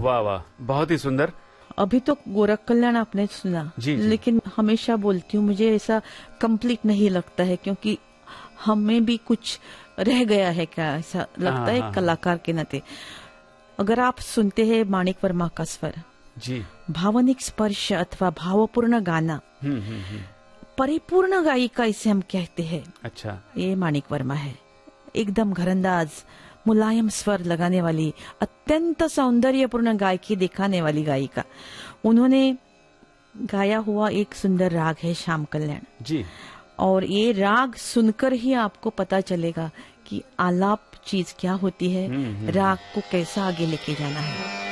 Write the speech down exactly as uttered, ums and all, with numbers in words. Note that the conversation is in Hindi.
वाह वाह, बहुत ही सुंदर। अभी तो गोरख कल्याण आपने सुना, जी, जी। लेकिन हमेशा बोलती हूँ मुझे ऐसा कंप्लीट नहीं लगता है, क्योंकि हमें भी कुछ रह गया है क्या, ऐसा लगता है कलाकार के नाते। अगर आप सुनते हैं माणिक वर्मा का स्वर जी, भावनिक स्पर्श अथवा भावपूर्ण गाना, हम्म हम्म हम्म, परिपूर्ण गायिका इसे हम कहते हैं। अच्छा, ये माणिक वर्मा है। एकदम घरंदाज मुलायम स्वर लगाने वाली, अत्यंत सौंदर्यपूर्ण गायकी दिखाने वाली गायिका। उन्होंने गाया हुआ एक सुंदर राग है श्याम कल्याण जी। और ये राग सुनकर ही आपको पता चलेगा कि आलाप चीज क्या होती है, राग को कैसा आगे लेके जाना है।